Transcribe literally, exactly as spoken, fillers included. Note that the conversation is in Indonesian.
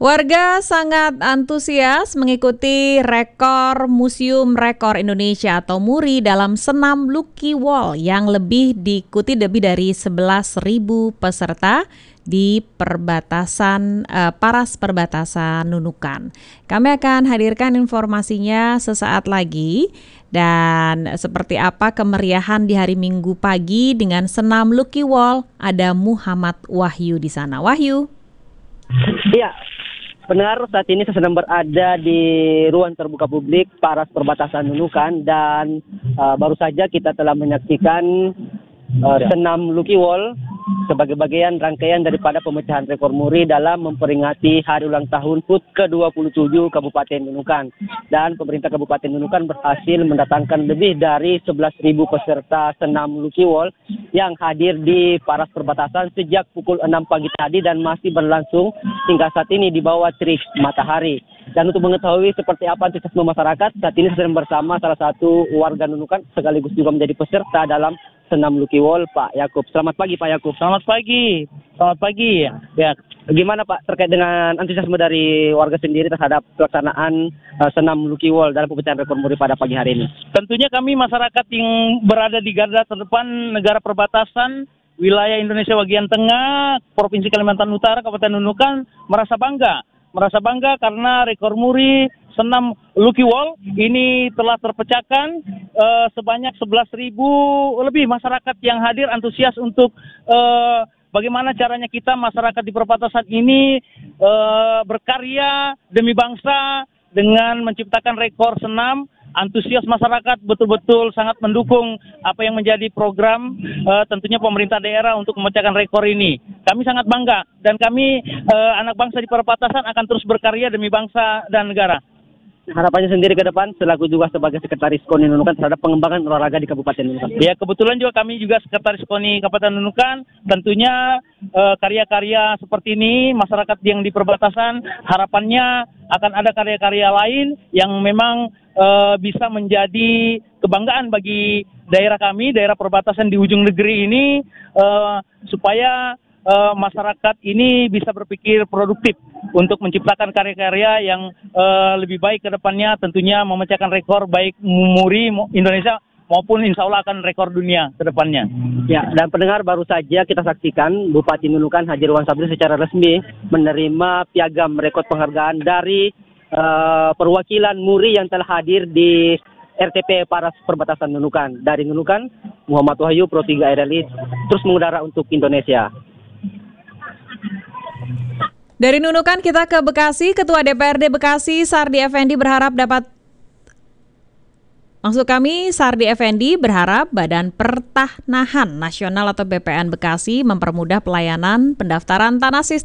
Warga sangat antusias mengikuti rekor Museum Rekor Indonesia atau MURI dalam senam Lucky Wall yang lebih diikuti lebih dari sebelas ribu peserta di perbatasan eh, Paras Perbatasan Nunukan. Kami akan hadirkan informasinya sesaat lagi. Dan seperti apa kemeriahan di hari Minggu pagi dengan senam Lucky Wall, ada Muhammad Wahyu di sana. Wahyu. Iya. Benar, saat ini saya sedang berada di ruang terbuka publik Paras Perbatasan Nunukan dan uh, baru saja kita telah menyaksikan uh, senam Lucky Wall sebagai bagian rangkaian daripada pemecahan rekor MURI dalam memperingati hari ulang tahun H U T ke dua puluh tujuh Kabupaten Nunukan. Dan pemerintah Kabupaten Nunukan berhasil mendatangkan lebih dari sebelas ribu peserta senam Lucky Wall yang hadir di Paras Perbatasan sejak pukul enam pagi tadi dan masih berlangsung hingga saat ini di bawah terik matahari. Dan untuk mengetahui seperti apa antusiasme masyarakat, saat ini saya sedang bersama salah satu warga Nunukan sekaligus juga menjadi peserta dalam senam Lucky Wall, Pak Yakub. Selamat pagi, Pak Yakub. Selamat pagi. Selamat pagi. Ya, gimana Pak terkait dengan antusiasme dari warga sendiri terhadap pelaksanaan uh, senam Lucky Wall dalam pemecahan rekor MURI pada pagi hari ini? Tentunya kami masyarakat yang berada di garda terdepan negara perbatasan wilayah Indonesia bagian tengah, Provinsi Kalimantan Utara, Kabupaten Nunukan merasa bangga. Merasa bangga karena rekor MURI senam Lucky Wall ini telah terpecahkan uh, sebanyak sebelas ribu lebih masyarakat yang hadir antusias untuk uh, bagaimana caranya kita masyarakat di perbatasan ini uh, berkarya demi bangsa dengan menciptakan rekor senam. Antusias masyarakat betul-betul sangat mendukung apa yang menjadi program uh, tentunya pemerintah daerah untuk memecahkan rekor ini. Kami sangat bangga dan kami uh, anak bangsa di perbatasan akan terus berkarya demi bangsa dan negara. Harapannya sendiri ke depan selaku juga sebagai sekretaris KONI Nunukan terhadap pengembangan olahraga di Kabupaten Nunukan. Ya, kebetulan juga kami juga sekretaris KONI Kabupaten Nunukan. Tentunya uh, karya-karya seperti ini masyarakat yang di perbatasan harapannya akan ada karya-karya lain yang memang uh, bisa menjadi kebanggaan bagi daerah kami, daerah perbatasan di ujung negeri ini uh, supaya uh, masyarakat ini bisa berpikir produktif untuk menciptakan karya-karya yang uh, lebih baik ke depannya, tentunya memecahkan rekor baik MURI Indonesia maupun insya Allah akan rekor dunia ke depannya. Ya, dan pendengar baru saja kita saksikan Bupati Nunukan Haji Irwan Sabri secara resmi menerima piagam rekor penghargaan dari uh, perwakilan MURI yang telah hadir di R T P Paras Perbatasan Nunukan. Dari Nunukan, Muhammad Wahyu, Pro tiga R L I, terus mengudara untuk Indonesia. Dari Nunukan kita ke Bekasi, Ketua D P R D Bekasi Sardi Effendi berharap dapat Maksud kami, Sardi Effendi berharap Badan Pertanahan Nasional atau B P N Bekasi mempermudah pelayanan pendaftaran tanah sistem